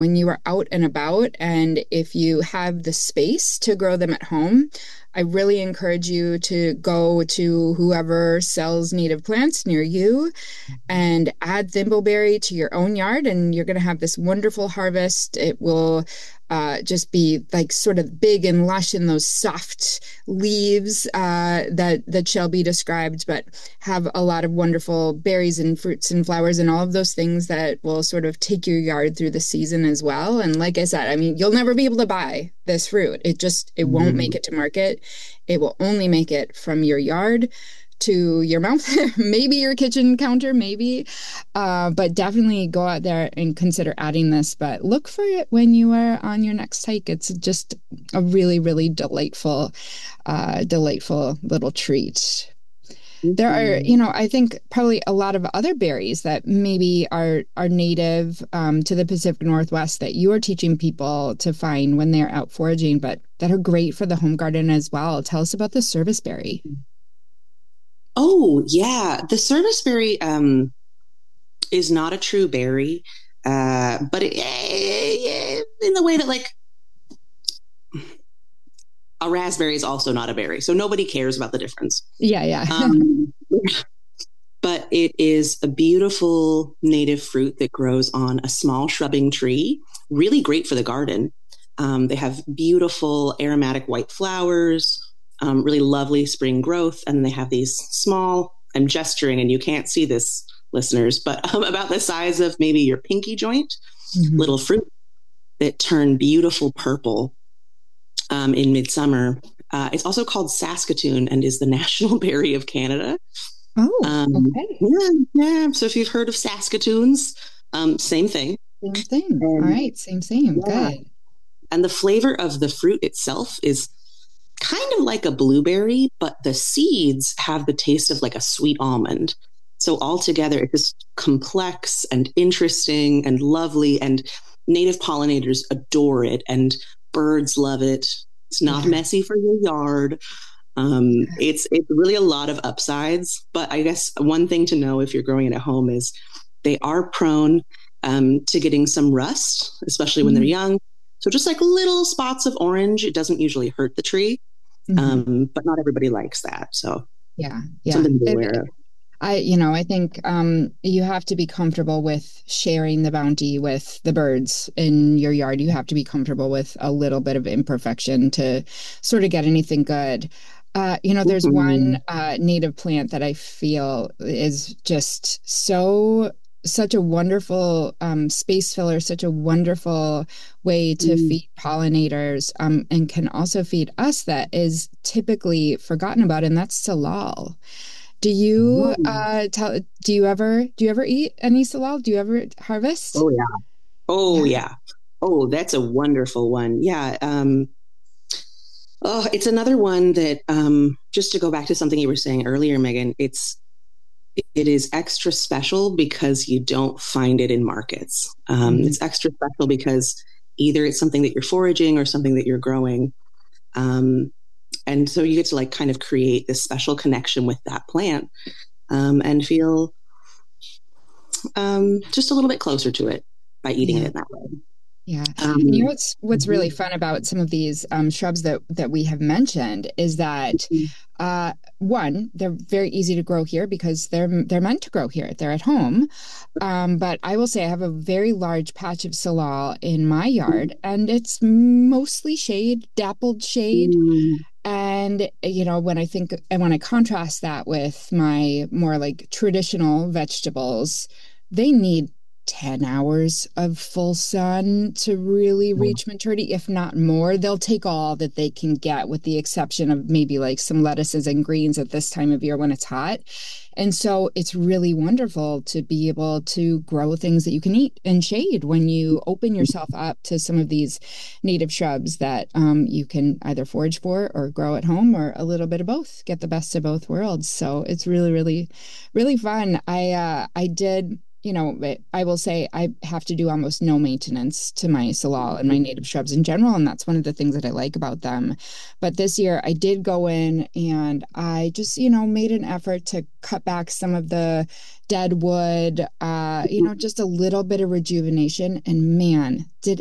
when you are out and about, and if you have the space to grow them at home, I really encourage you to go to whoever sells native plants near you and add thimbleberry to your own yard, and you're going to have this wonderful harvest. It will just be like sort of big and lush in those soft leaves that Shelby described, but have a lot of wonderful berries and fruits and flowers and all of those things that will sort of take your yard through the season as well. And like I said, I mean, you'll never be able to buy this fruit. It won't make it to market. It will only make it from your yard to your mouth, maybe your kitchen counter, maybe. But definitely go out there and consider adding this. But look for it when you are on your next hike. It's just a really, really delightful little treat. There are, I think probably a lot of other berries that maybe are native to the Pacific Northwest that you are teaching people to find when they're out foraging, but that are great for the home garden as well. Tell us about the serviceberry. Oh, yeah. The serviceberry is not a true berry, but in the way that like a raspberry is also not a berry. So nobody cares about the difference. Yeah, yeah. But it is a beautiful native fruit that grows on a small shrubbing tree, really great for the garden. They have beautiful aromatic white flowers, really lovely spring growth. And then they have these small, I'm gesturing and you can't see this, listeners, but about the size of maybe your pinky joint, little fruit that turn beautiful purple in midsummer. It's also called Saskatoon and is the national berry of Canada. Oh, okay. Yeah. So if you've heard of Saskatoons, same thing. Same thing. All right. Same. Yeah. Good. And the flavor of the fruit itself is kind of like a blueberry, but the seeds have the taste of like a sweet almond. So altogether, it's just complex and interesting and lovely. And native pollinators adore it, and birds love it. It's not messy for your yard. It's really a lot of upsides. But I guess one thing to know if you're growing it at home is they are prone to getting some rust, especially when they're young. So just like little spots of orange, it doesn't usually hurt the tree, but not everybody likes that. So yeah, something to be aware of. I think you have to be comfortable with sharing the bounty with the birds in your yard. You have to be comfortable with a little bit of imperfection to sort of get anything good. There's one native plant that I feel is just such a wonderful space filler, such a wonderful way to feed pollinators, and can also feed us, that is typically forgotten about, and that's salal. Do you do you ever eat any salal? Do you ever harvest? Oh yeah. Yeah. Oh, that's a wonderful one. Yeah. It's another one that just to go back to something you were saying earlier, Megan, it is extra special because you don't find it in markets. It's extra special because either it's something that you're foraging or something that you're growing. And so you get to like kind of create this special connection with that plant and feel just a little bit closer to it by eating it that way. Yeah. And what's really fun about some of these shrubs that we have mentioned is that one, they're very easy to grow here because they're meant to grow here. They're at home. But I will say I have a very large patch of salal in my yard, and it's mostly shade, dappled shade. And, when I contrast that with my more like traditional vegetables, they need 10 hours of full sun to really reach maturity, if not more. They'll take all that they can get, with the exception of maybe like some lettuces and greens at this time of year when it's hot. And so it's really wonderful to be able to grow things that you can eat in shade when you open yourself up to some of these native shrubs that you can either forage for or grow at home, or a little bit of both, get the best of both worlds. So it's really, really, really fun. I did I will say I have to do almost no maintenance to my salal and my native shrubs in general, and that's one of the things that I like about them. But this year I did go in and I just, made an effort to cut back some of the dead wood, just a little bit of rejuvenation. And man, did